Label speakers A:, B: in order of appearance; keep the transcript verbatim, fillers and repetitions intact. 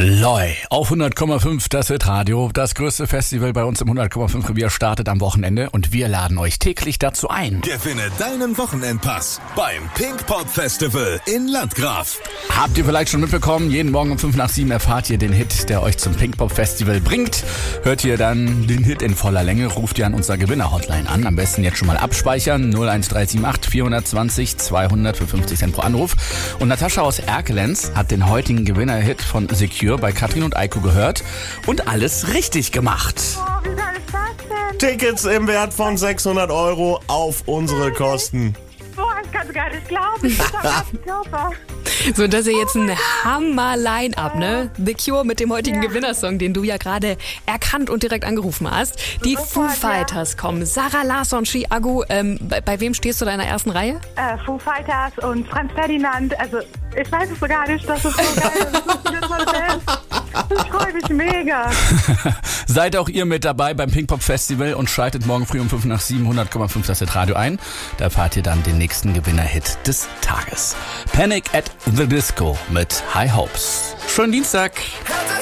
A: Loi auf hundert Komma fünf, das Hit Radio. Das größte Festival bei uns im hundert Komma fünf Revier startet am Wochenende und wir laden euch täglich dazu ein.
B: Gewinne deinen Wochenendpass beim Pinkpop Festival in Landgraf.
A: Habt ihr vielleicht schon mitbekommen, jeden Morgen um fünf nach sieben erfahrt ihr den Hit, der euch zum Pinkpop Festival bringt. Hört ihr dann den Hit in voller Länge, ruft ihr an unserer Gewinner-Hotline an. Am besten jetzt schon mal abspeichern, null eins drei sieben acht vier zwei null zweihundert für fünfzig Cent pro Anruf. Und Natascha aus Erkelenz hat den heutigen Gewinner-Hit von Secure bei Katrin und Eiko gehört und alles richtig gemacht.
C: Oh, wie geil ist das denn?
D: Tickets im Wert von sechshundert Euro auf unsere Kosten.
C: Boah, ich kann es gar nicht glauben. Ich bin am ganzen Körper.
E: So, das ist ja jetzt ein Hammer-Line-Up, ne? The Cure mit dem heutigen
C: Ja.
E: Gewinnersong, den du ja gerade erkannt und direkt angerufen hast. Die
C: Sofort,
E: Foo
C: ja.
E: Fighters kommen. Sarah Larsson, Chiago, ähm, bei, bei wem stehst du da in der ersten Reihe?
C: Äh, Foo Fighters und Franz Ferdinand. Also, ich weiß es so gar nicht. Das ist so geil. Das ist so eine tolle Band. Ich freue mich mega.
A: Seid auch ihr mit dabei beim Pinkpop Festival und schaltet morgen früh um fünf nach sieben hundert Komma fünf das Hit Radio ein. Da erfahrt ihr dann den nächsten Gewinner-Hit des Tages. Panic at the Disco mit High Hopes. Schönen Dienstag.